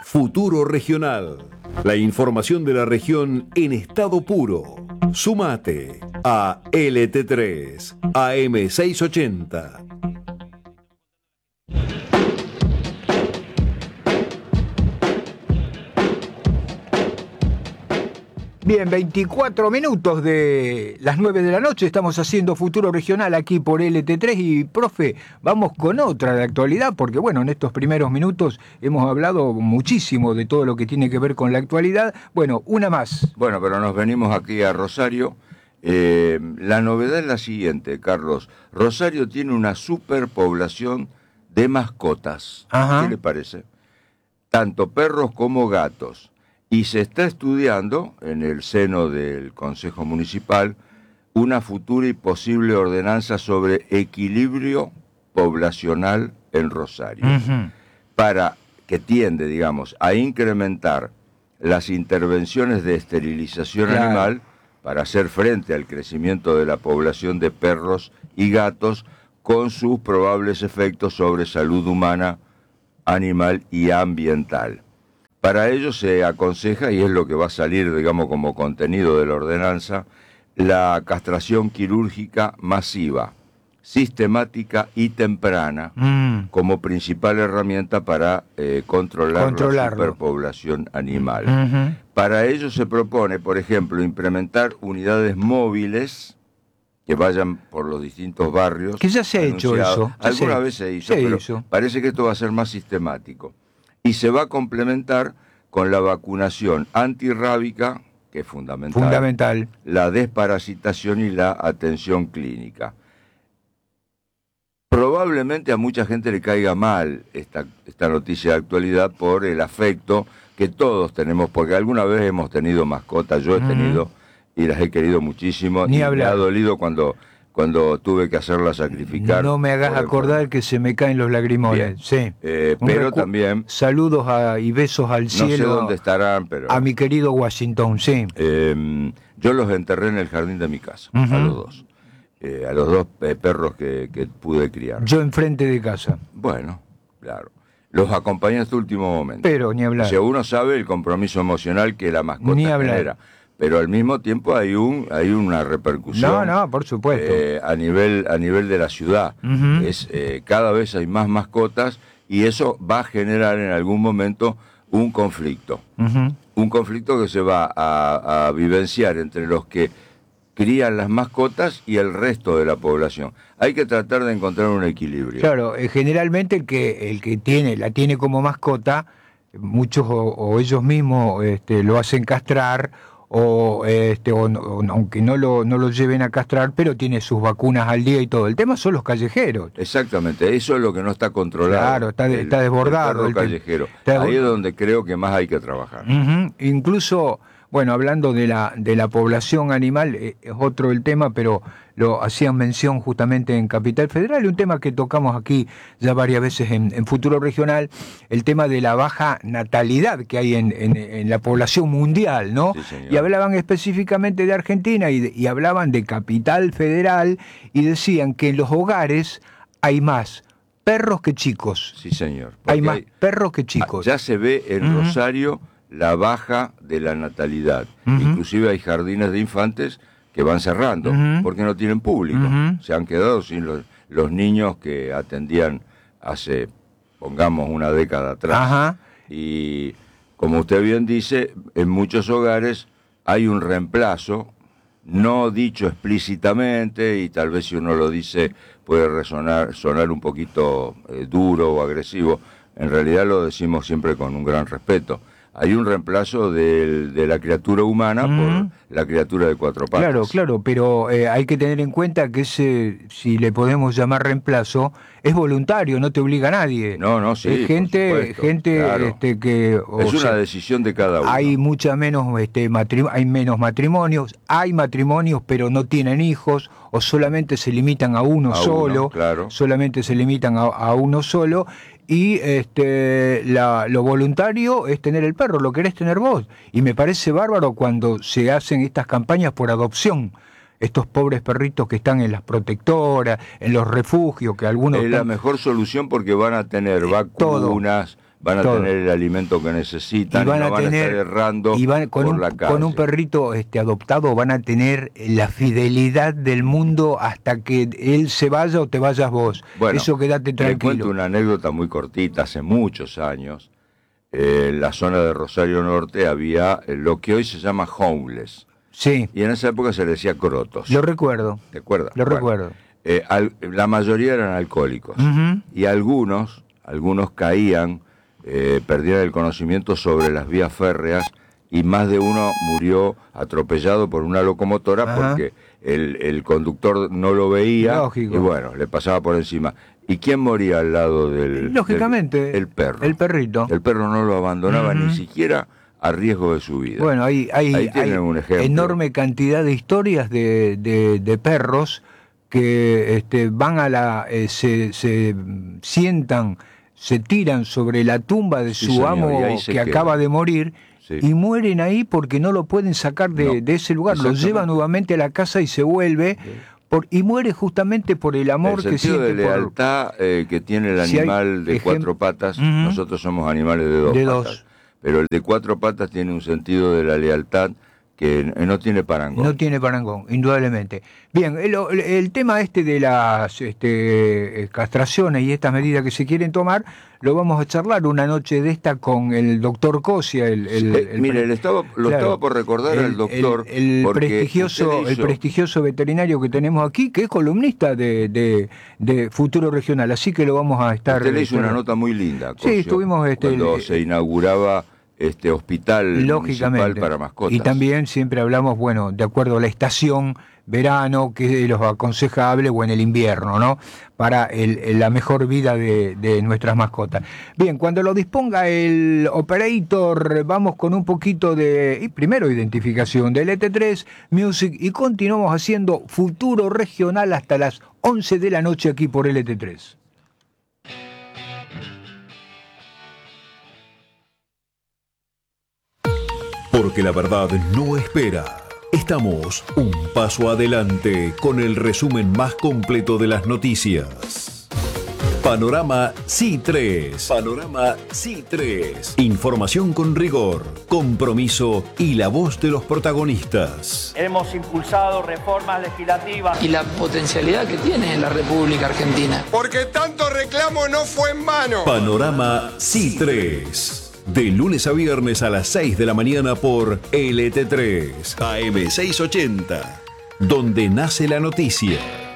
Futuro Regional. La información de la región en estado puro. Sumate a LT3 AM680. Bien, 24 minutos de las 9 de la noche, estamos haciendo Futuro Regional aquí por LT3 y, profe, vamos con otra de actualidad, porque bueno, en estos primeros minutos hemos hablado muchísimo de todo lo que tiene que ver con la actualidad. Bueno, una más. Bueno, pero nos venimos aquí a Rosario. La novedad es la siguiente, Carlos. Rosario tiene una superpoblación de mascotas. Ajá. ¿Qué le parece? Tanto perros como gatos. Y se está estudiando en el seno del Consejo Municipal una futura y posible ordenanza sobre equilibrio poblacional en Rosario, para que tiende, digamos, a incrementar las intervenciones de esterilización animal para hacer frente al crecimiento de la población de perros y gatos con sus probables efectos sobre salud humana, animal y ambiental. Para ello se aconseja, y es lo que va a salir, digamos, como contenido de la ordenanza, la castración quirúrgica masiva, sistemática y temprana, como principal herramienta para controlar la superpoblación animal. Para ello se propone, por ejemplo, implementar unidades móviles que vayan por los distintos barrios. Que ya se ha hecho eso. Alguna vez se hizo, pero parece que esto va a ser más sistemático. Y se va a complementar con la vacunación antirrábica, que es fundamental, la desparasitación y la atención clínica. Probablemente a mucha gente le caiga mal esta noticia de actualidad por el afecto que todos tenemos, porque alguna vez hemos tenido mascotas, yo he tenido y las he querido muchísimo. Ni hablar. Me ha dolido cuando tuve que hacerlas sacrificar. No me hagas acordar que se me caen los lagrimones. Sí. Pero también... Saludos y besos al cielo. No sé dónde estarán, pero... A mi querido Washington, sí. Yo los enterré en el jardín de mi casa, a los dos. A los dos perros que pude criar. Yo enfrente de casa. Bueno, claro. Los acompañé hasta el último momento. Pero ni hablar. O sea, uno sabe el compromiso emocional que la mascota genera. Pero al mismo tiempo hay una repercusión. No, por supuesto. A nivel de la ciudad. Cada vez hay más mascotas y eso va a generar en algún momento un conflicto. Un conflicto que se va a vivenciar entre los que crían las mascotas y el resto de la población. Hay que tratar de encontrar un equilibrio. Claro, generalmente el que la tiene como mascota, muchos o ellos mismos lo hacen castrar, aunque no lo lleven a castrar, pero tiene sus vacunas al día y todo. El tema son los callejeros. Exactamente, eso es lo que no está controlado. Claro, está desbordado. El callejero. Ahí es donde creo que más hay que trabajar. Incluso, bueno, hablando de la población animal, es otro el tema, pero lo hacían mención justamente en Capital Federal, un tema que tocamos aquí ya varias veces en Futuro Regional, el tema de la baja natalidad que hay en la población mundial, ¿no? Sí, señor. Y hablaban específicamente de Argentina y hablaban de Capital Federal y decían que en los hogares hay más perros que chicos. Sí, señor. Hay más perros que chicos. Ya se ve en Rosario la baja de la natalidad. Inclusive hay jardines de infantes que van cerrando porque no tienen público. Se han quedado sin los niños que atendían hace, pongamos, una década atrás. Y como usted bien dice, en muchos hogares hay un reemplazo, no dicho explícitamente, y tal vez si uno lo dice puede sonar un poquito duro o agresivo. En realidad lo decimos siempre con un gran respeto. Hay un reemplazo de la criatura humana por la criatura de cuatro patas. Claro, pero hay que tener en cuenta que si le podemos llamar reemplazo, es voluntario, no te obliga a nadie. No, sí, es gente claro. Que... Es una decisión de cada uno. Hay hay menos matrimonios, hay matrimonios pero no tienen hijos, o solamente se limitan a uno solo, claro. Solamente se limitan a uno solo. Y lo voluntario es tener el perro, lo querés tener vos. Y me parece bárbaro cuando se hacen estas campañas por adopción. Estos pobres perritos que están en las protectoras, en los refugios, que algunos... Es la mejor solución porque van a tener vacunas, van a todo. tener el alimento que necesitan, Y van no a van a tener, estar errando y van, por la calle. con un perrito adoptado van a tener la fidelidad del mundo hasta que él se vaya o te vayas vos. Bueno, Eso quédate te cuento tranquilo. una anécdota muy cortita. Hace muchos años, en la zona de Rosario Norte había lo que hoy se llama homeless. Sí, Y en esa época se le decía crotos. lo recuerdo. ¿Te acuerdas? Lo Bueno, recuerdo. la mayoría eran alcohólicos. Ujú. Y algunos caían, perdían el conocimiento sobre las vías férreas y más de uno murió atropellado por una locomotora. Ajá. Porque el conductor no lo veía. Lógico. Y bueno, le pasaba por encima. ¿Y quién moría al lado del...? Lógicamente, el perro. el perrito. El perro no lo abandonaba Ujú. ni siquiera a riesgo de su vida. Bueno, hay tienen un ejemplo. enorme cantidad de historias de perros que van a se sientan, se tiran sobre la tumba de Sí, su señor, amo y ahí se que quedan. acaba de morir. Sí. Y mueren ahí porque no lo pueden sacar No, de ese lugar. Lo exactamente. lleva nuevamente a la casa y se vuelve. Y muere justamente por el amor el que sentido siente de por... lealtad que tiene el Si hay animal de cuatro patas, Ujú. nosotros somos animales de dos De patas. dos. Pero el de cuatro patas tiene un sentido de la lealtad que no tiene parangón. No tiene parangón, indudablemente. Bien, el tema de las castraciones y estas medidas que se quieren tomar, lo vamos a charlar una noche de esta con el doctor Cosia. Mire, lo estaba por recordar al doctor. El porque prestigioso, usted el prestigioso veterinario que tenemos aquí, que es columnista de Futuro Regional, así que lo vamos a estar... Usted le hizo una nota muy linda, Sí, Cosio, estuvimos... cuando se inauguraba este hospital municipal Lógicamente. para mascotas. Y también siempre hablamos, bueno, de acuerdo a la estación, verano, que es lo aconsejable, o en el invierno, ¿no? Para la mejor vida de nuestras mascotas. Bien, cuando lo disponga el operator, vamos con un poquito primero identificación del LT3 Music y continuamos haciendo Futuro Regional hasta las 11 de la noche aquí por LT3. Porque la verdad no espera. Estamos un paso adelante con el resumen más completo de las noticias. Panorama C3. Panorama C3. Información con rigor, compromiso y la voz de los protagonistas. Hemos impulsado reformas legislativas y la potencialidad que tiene la República Argentina. Porque tanto reclamo no fue en vano. Panorama C3. De lunes a viernes a las 6 de la mañana por LT3 AM 680, donde nace la noticia.